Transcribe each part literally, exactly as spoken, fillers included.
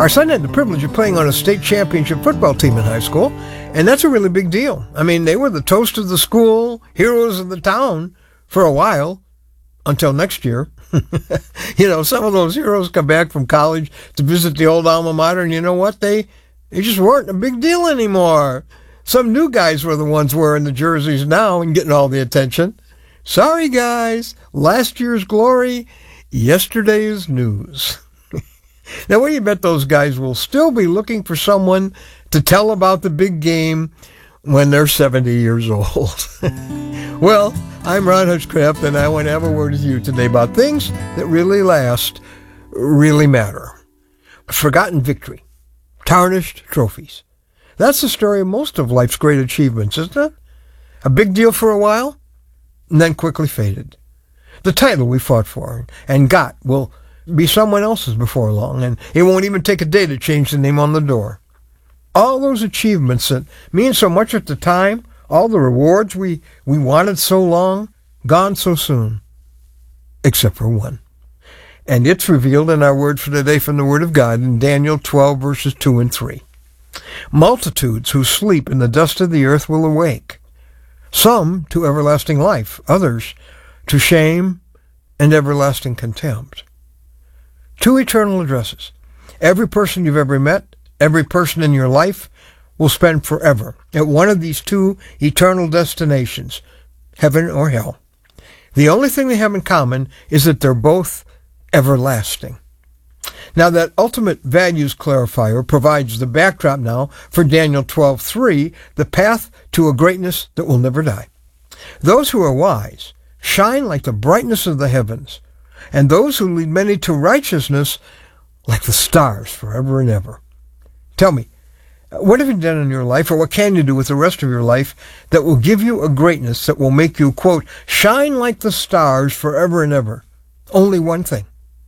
Our son had the privilege of playing on a state championship football team in high school, and that's a really big deal. I mean, they were the toast of the school, heroes of the town for a while, until next year. You know, some of those heroes come back from college to visit the old alma mater, and you know what? They, they just weren't a big deal anymore. Some new guys were the ones wearing the jerseys now and getting all the attention. Sorry, guys. Last year's glory, yesterday's news. Now, what do you bet those guys will still be looking for someone to tell about the big game when they're seventy years old? Well, I'm Ron Hutchcraft, and I want to have a word with you today about things that really last, really matter. Forgotten victory. Tarnished trophies. That's the story of most of life's great achievements, isn't it? A big deal for a while, and then quickly faded. The title we fought for and got will be someone else's before long, and it won't even take a day to change the name on the door. All those achievements that mean so much at the time, all the rewards we, we wanted so long, gone so soon, except for one. And it's revealed in our word for today from the Word of God in Daniel twelve, verses two and three. Multitudes who sleep in the dust of the earth will awake, some to everlasting life, others to shame and everlasting contempt. Two eternal addresses. Every person you've ever met, every person in your life will spend forever at one of these two eternal destinations, heaven or hell. The only thing they have in common is that they're both everlasting. Now, that ultimate values clarifier provides the backdrop now for Daniel twelve three, the path to a greatness that will never die. Those who are wise shine like the brightness of the heavens, and those who lead many to righteousness like the stars forever and ever. Tell me, what have you done in your life, or what can you do with the rest of your life that will give you a greatness that will make you, quote, shine like the stars forever and ever? Only one thing.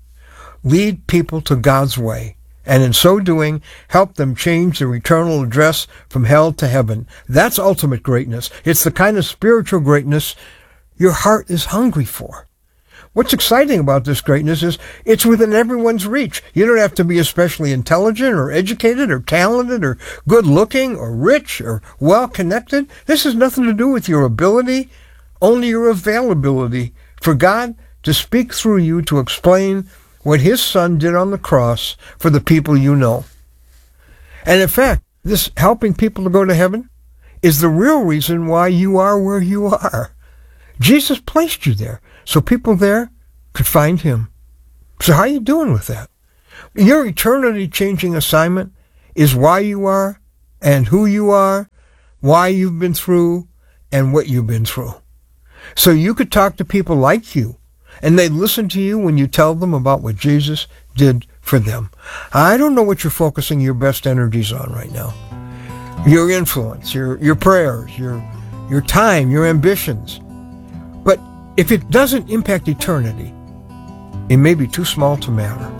Lead people to God's way, and in so doing, help them change their eternal address from hell to heaven. That's ultimate greatness. It's the kind of spiritual greatness your heart is hungry for. What's exciting about this greatness is it's within everyone's reach. You don't have to be especially intelligent or educated or talented or good-looking or rich or well-connected. This has nothing to do with your ability, only your availability for God to speak through you to explain what His Son did on the cross for the people you know. And in fact, this helping people to go to heaven is the real reason why you are where you are. Jesus placed you there so people there could find Him. So how are you doing with that? Your eternity-changing assignment is why you are and who you are, why you've been through, and what you've been through. So you could talk to people like you, and they'd listen to you when you tell them about what Jesus did for them. I don't know what you're focusing your best energies on right now. Your influence, your, your prayers, your, your time, your ambitions. But if it doesn't impact eternity, it may be too small to matter.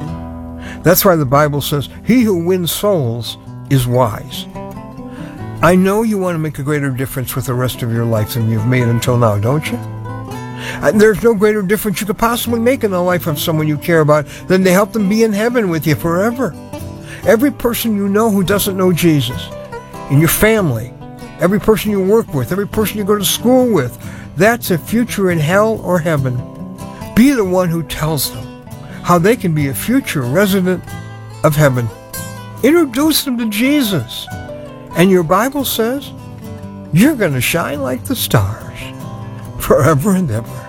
That's why the Bible says, he who wins souls is wise. I know you want to make a greater difference with the rest of your life than you've made until now, don't you? And there's no greater difference you could possibly make in the life of someone you care about than to help them be in heaven with you forever. Every person you know who doesn't know Jesus, in your family, every person you work with, every person you go to school with, that's a future in hell or heaven. Be the one who tells them how they can be a future resident of heaven. Introduce them to Jesus. And your Bible says you're going to shine like the stars forever and ever.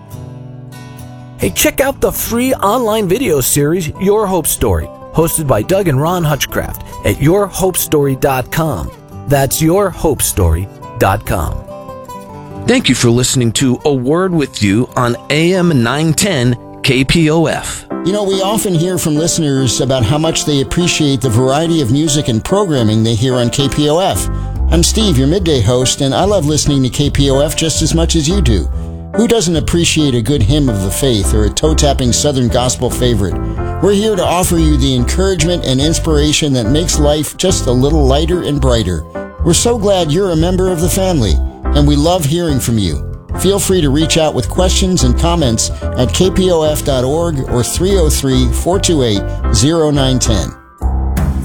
Hey, check out the free online video series, Your Hope Story, hosted by Doug and Ron Hutchcraft at your hope story dot com. That's your hope story dot com. Thank you for listening to A Word With You on A M nine ten K P O F. You know, we often hear from listeners about how much they appreciate the variety of music and programming they hear on K P O F. I'm Steve, your midday host, and I love listening to K P O F just as much as you do. Who doesn't appreciate a good hymn of the faith or a toe-tapping Southern gospel favorite? We're here to offer you the encouragement and inspiration that makes life just a little lighter and brighter. We're so glad you're a member of the family, and we love hearing from you. Feel free to reach out with questions and comments at k p o f dot org or three oh three, four two eight, oh nine one oh.